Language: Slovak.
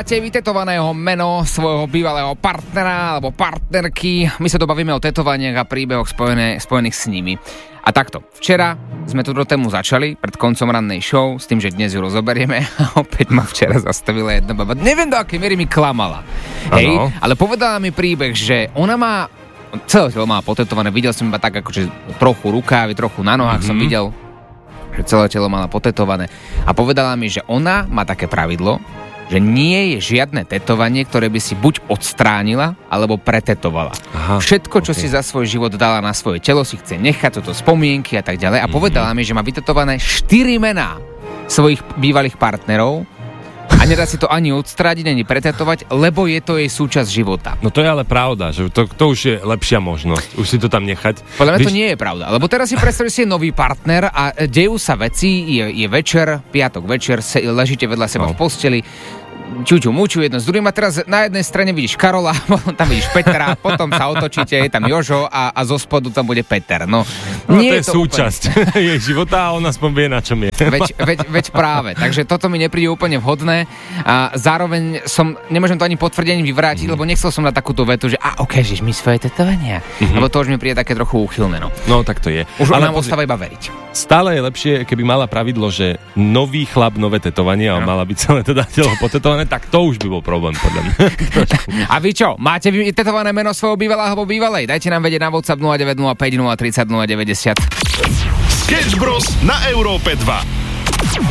máte vytetovaného meno svojho bývalého partnera alebo partnerky? My sa tu bavíme o tetovaniach a príbehoch spojených s nimi. A takto, včera sme túto tému začali pred koncom rannej show s tým, že dnes ju rozoberieme a opäť ma včera zastavila jedna baba. Neviem, do akej miery mi klamala. Hej, ale povedala mi príbeh, že ona má celé telo má potetované, videl som iba tak akože trochu rukávy, trochu na nohách som videl, že celé telo mala potetované. A povedala mi, že ona má také pravidlo, že nie je žiadne tetovanie, ktoré by si buď odstránila, alebo pretetovala. Aha, všetko, čo si za svoj život dala na svoje telo, si chce nechať, toto spomienky a tak ďalej. A povedala mi, že má vytetované 4 mená svojich bývalých partnerov a nedá si to ani odstrániť, ani pretetovať, lebo je to jej súčasť života. No to je ale pravda, že to už je lepšia možnosť. Už si to tam nechať. Podľa mňa to nie je pravda, lebo teraz si predstav, že si je nový partner a dejú sa veci, je večer, piatok večer, ležíte vedľa seba v posteli, čuču, muču jedno s druhým a teraz na jednej strane vidíš Karola, potom tam vidíš Petra, potom sa otočíte, je tam Jožo a zo spodu tam bude Peter. No nie to je súčasť jej života a on aspoň vie, na čom je. Veď práve, takže toto mi nepríde úplne vhodné a zároveň nemôžem to ani potvrdením vyvrátiť, lebo nechcel som na takúto vetu, že ukážeš mi svoje tetovania, lebo to už mi príde také trochu uchylné. No tak to je. Už ale nám ostáva iba veriť. Stále je lepšie, keby mala pravidlo, že nový chlap, nové tetovanie a mala byť celé teda telo potetované, tak to už by bol problém, podľa mňa. A vy čo? Máte vytetované meno svojho bývalého alebo bývalej? Dajte nám vedieť na WhatsApp 0905 030 090. Sketch Bros na Európe 2.